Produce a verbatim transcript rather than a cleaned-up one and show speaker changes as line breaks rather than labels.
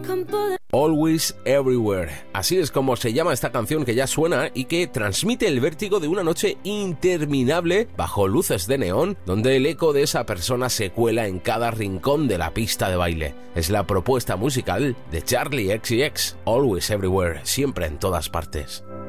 Always Everywhere. Así es como se llama esta canción que ya suena y que transmite el vértigo de una noche interminable bajo luces de neón, donde el eco de esa persona se cuela en cada rincón de la pista de baile. Es la propuesta musical de Charli X C X. Always Everywhere, siempre en todas partes.